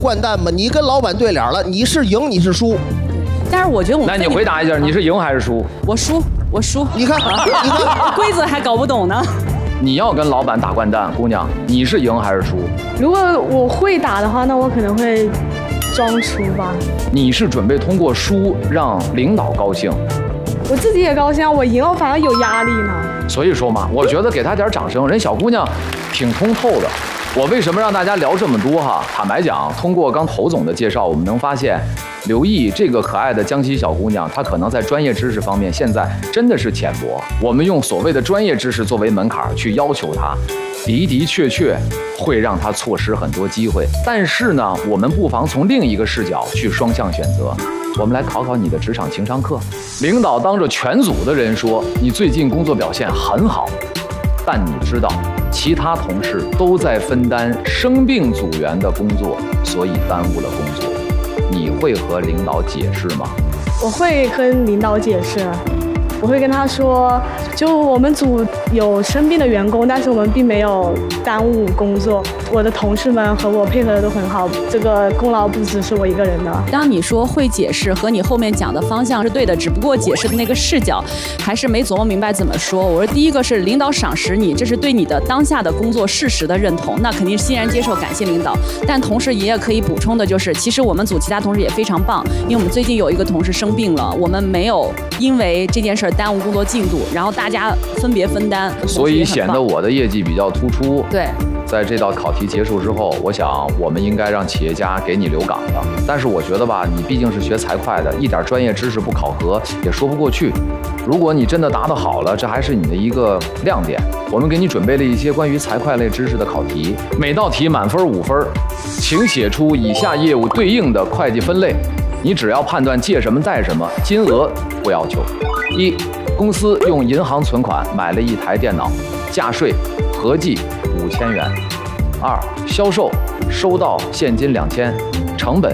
掼蛋吧，你跟老板对脸了，你是赢你是输？ 但是我觉得我们那你回答一下，你是赢还是输？ 我输，我输。 你看，你看规则还搞不懂呢。 你要跟老板打掼蛋，姑娘，你是赢还是输？ 如果我会打的话，那我可能会装输吧。 你是准备通过输让领导高兴？ 我自己也高兴，我赢了反而有压力呢。 所以说嘛，我觉得给她点掌声，人小姑娘挺通透的。我为什么让大家聊这么多哈？坦白讲，通过刚侯总的介绍，我们能发现，刘毅这个可爱的江西小姑娘，她可能在专业知识方面现在真的是浅薄。我们用所谓的专业知识作为门槛去要求她，的确会让她错失很多机会。但是呢，我们不妨从另一个视角去双向选择。我们来考考你的职场情商课。领导当着全组的人说，你最近工作表现很好，但你知道其他同事都在分担生病组员的工作，所以耽误了工作。你会和领导解释吗？ 我会跟领导解释，我会跟他说，就我们组有生病的员工，但是我们并没有耽误工作。我的同事们和我配合的都很好，这个功劳不只是我一个人的。 当你说会解释和你后面讲的方向是对的，只不过解释的那个视角还是没琢磨明白怎么说。我说第一个是领导赏识你，这是对你的当下的工作事实的认同，那肯定欣然接受，感谢领导。但同时也可以补充的就是，其实我们组其他同事也非常棒，因为我们最近有一个同事生病了，我们没有因为这件事耽误工作进度，然后大家分别分担， 所以显得我的业绩比较突出。 对。 在这道考题结束之后，我想我们应该让企业家给你留岗的。但是我觉得吧，你毕竟是学财会的，一点专业知识不考核也说不过去。如果你真的答得好了，这还是你的一个亮点。我们给你准备了一些关于财会类知识的考题，每道题满分5分，请写出以下业务对应的会计分类。你只要判断借什么贷什么，金额不要求。1. 公司用银行存款买了一台电脑，价税合计5000元。2. 销售收到现金2000，成本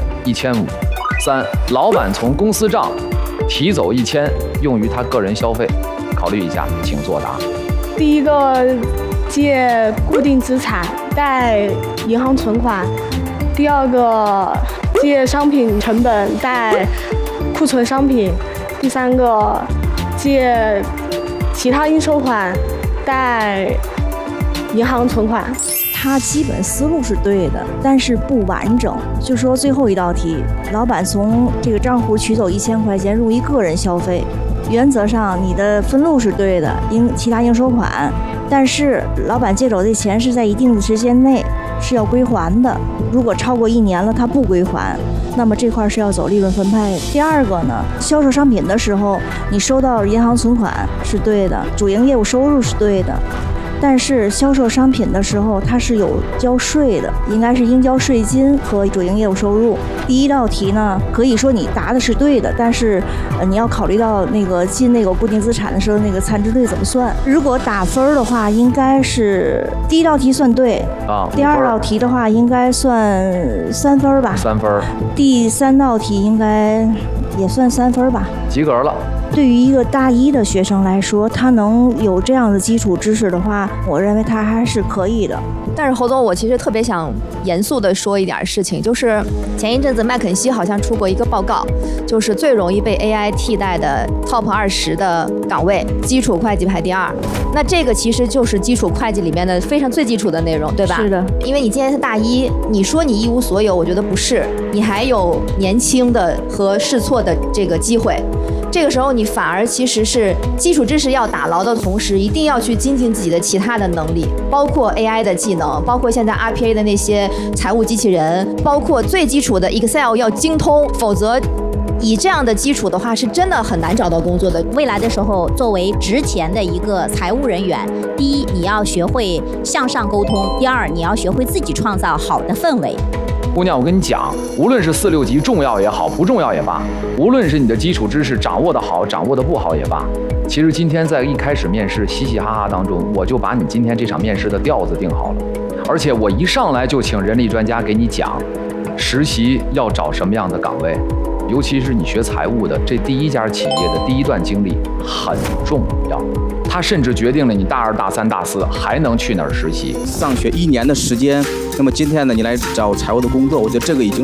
1500。3. 老板从公司账提走1000，用于他个人消费。考虑一下，请作答。 第一个，借固定资产贷银行存款；第二个，借商品成本贷库存商品；第三个，借其他应收款贷银行存款。 他基本思路是对的，但是不完整。就说最后一道题，老板从这个账户取走1000块钱入于个人消费，原则上你的分路是对的，其他应收款，但是老板借走这钱是在一定的时间内是要归还的，如果超过1年了他不归还，那么这块是要走利润分配。第二个呢，销售商品的时候你收到银行存款是对的，主营业务收入是对的，但是销售商品的时候它是有交税的，应该是应交税金和主营业务收入。第一道题呢，可以说你答的是对的，但是你要考虑到那个进那个固定资产的时候那个残值税怎么算。如果打分的话，应该是第一道题算对啊，第二道题的话应该算3分吧，3分。第三道题应该也算3分吧， 及格了。 对于一个大一的学生来说，他能有这样的基础知识的话，我认为他还是可以的。 但是侯总，我其实特别想严肃地说一点事情，就是前一阵子麦肯锡好像出过一个报告，就是最容易被 AI 替代的 Top 20的岗位，基础会计排第2。那这个其实就是基础会计里面的非常最基础的内容，对吧？ 是的。 因为你今天是大一，你说你一无所有，我觉得不是，你还有年轻的和试错的这个机会。这个时候你反而其实是基础知识要打牢的同时，一定要去精进自己的其他的能力，包括 AI 的技能，包括现在 RPA 的那些财务机器人，包括最基础的 Excel 要精通，否则以这样的基础的话，是真的很难找到工作的。 未来的时候，作为职前的一个财务人员，第一，你要学会向上沟通；第二，你要学会自己创造好的氛围。 姑娘，我跟你讲，无论是4、6级重要也好，不重要也罢，无论是你的基础知识掌握的好，掌握的不好也罢，其实今天在一开始面试嘻嘻哈哈当中，我就把你今天这场面试的调子定好了，而且我一上来就请人力专家给你讲，实习要找什么样的岗位，尤其是你学财务的，这第一家企业的第一段经历很重要。它甚至决定了你大2、大3、大4还能去哪儿实习。 上学1年的时间，那么今天呢，你来找财务的工作，我觉得这个已经